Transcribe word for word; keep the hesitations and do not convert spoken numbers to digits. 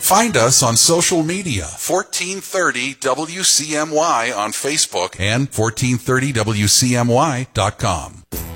Find us on social media, fourteen thirty W C M Y on Facebook and fourteen thirty W C M Y dot com.